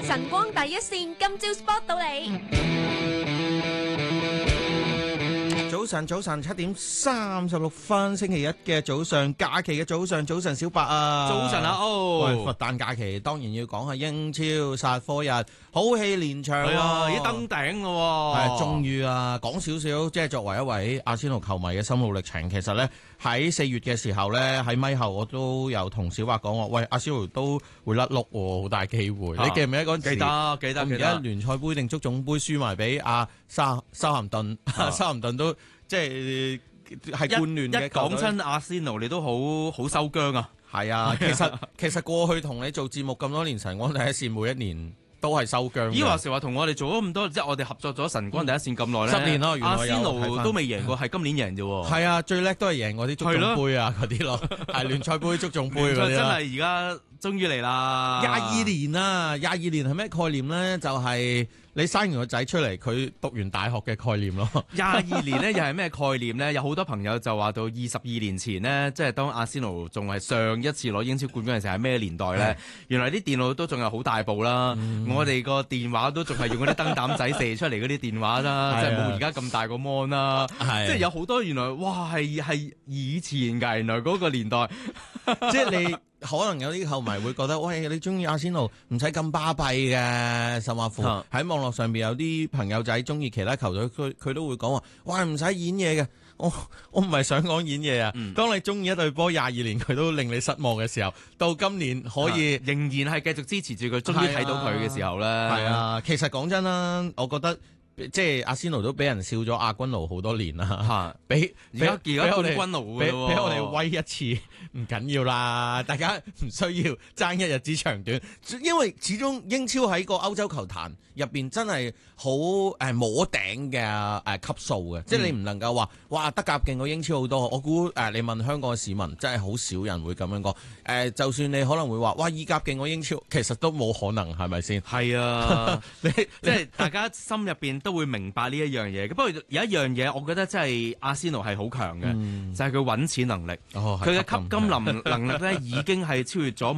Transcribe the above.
晨光第一線，今朝 spot 到你。 早晨7:36，星期一嘅早上，假期嘅早上小白啊， 早晨啊， 喂，佛誕假期當然要講下英超煞科日，好戲連場係啊，已經登頂咯， 係終於啊，講少少，即係作為一位阿仙奴球迷嘅心路歷程，其實咧喺4月嘅時候咧，喺咪後我都有同小白講話，喂，阿仙奴都會甩碌喎，好大機會，你記唔記得嗰陣時？ 記得。 而家聯賽杯定足總杯輸埋俾阿修咸頓，修咸頓都即係冠聯嘅。 一講親阿仙奴，你都好收姜啊！ 係啊，其實過去同你做節目咁多年，晨光第一線每一年都係收姜。 話時話同我哋做咗咁多，即係我哋合作咗晨光第一線咁耐咧 10年咯，原來阿仙奴都未贏過，係今年贏啫喎。 係啊，最叻都係贏嗰啲足總杯啊嗰啲咯，係聯賽杯、足總杯嗰啲。 真係而家終於嚟啦 ！22年啦，22年係咩概念咧？就係你生完個仔出嚟，佢讀完大學嘅概念咯。 22年咧又係咩概念咧？有好多朋友就話到22年前呢，即係當阿仙奴仲係上一次攞英超冠軍嘅時候係咩年代咧？原來啲電腦都仲係好大部啦，我哋個電話都仲係用嗰啲燈膽仔射出嚟嗰啲電話啦，即係冇而家咁大個 mon 啦，即係有好多原來哇係以前㗎，原來嗰個年代， 即係你。可能有啲球迷會覺得，喂，你中意阿仙奴唔使咁巴閉嘅，甚或乎喺網絡上邊有啲朋友仔中意其他球隊，佢都會講話，喂，唔使演嘢嘅，我唔係想講演嘢啊。當你中意一隊波22年，佢都令你失望嘅時候，到今年可以仍然係繼續支持住佢，終於睇到佢嘅時候咧， 係啊，其實講真啦，我覺得。即係阿仙奴都俾人笑咗阿軍奴好多年啦，俾而家我哋軍奴俾我哋威一次唔緊要啦，大家唔需要爭一日之長短，因為始終英超喺個歐洲球壇入邊真係好摸頂嘅級數嘅，即係你唔能夠話哇德甲勁過英超好多，我估你問香港嘅市民真係好少人會咁樣講，就算你可能會話哇意甲勁過英超，其實都冇可能係咪先？ 係啊，即係大家心入邊都會明白呢一樣嘢，不過有一樣嘢，我覺得真係阿仙奴係好強嘅，就係佢揾錢能力。佢嘅吸金能力咧已經係超越咗